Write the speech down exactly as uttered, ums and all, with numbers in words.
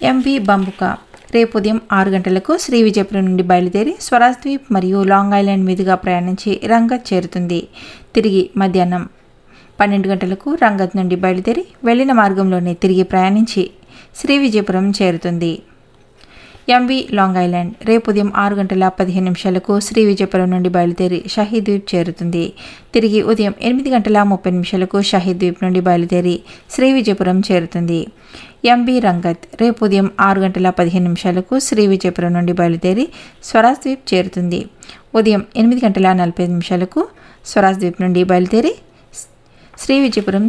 MV బంబుక రేపు ఉదయం ఆరు గంటలకు శ్రీ విజయపురం నుండి బయలుదేరి స్వరాజ్ ద్వీప్ మరియు లాంగ్ ఐలాండ్ మీదుగా ప్రయాణించి రంగత్ చేరుతుంది. తిరిగి మధ్యాహ్నం పన్నెండు గంటలకు రంగత్ నుండి బయలుదేరి వెళ్లిన మార్గంలోనే తిరిగి ప్రయాణించి శ్రీ విజయపురం చేరుతుంది. ఎంవి లాంగ్ ఐలాండ్ రేపు ఉదయం ఆరు గంటల పదిహేను నిమిషాలకు శ్రీ విజయపురం నుండి బయలుదేరి షహీద్ ద్వీప్ చేరుతుంది. తిరిగి ఉదయం ఎనిమిది గంటల ముప్పై నిమిషాలకు షహీద్ ద్వీప్ నుండి బయలుదేరి శ్రీ విజయపురం చేరుతుంది. ఎంవి రంగత్ రేపు ఉదయం ఆరు గంటల పదిహేను నిమిషాలకు శ్రీ విజయపురం నుండి బయలుదేరి స్వరాజ్ ద్వీప్ చేరుతుంది. ఉదయం ఎనిమిది గంటల నలభై నిమిషాలకు స్వరాజ్ ద్వీప్ నుండి బయలుదేరి శ్రీ విజయపురం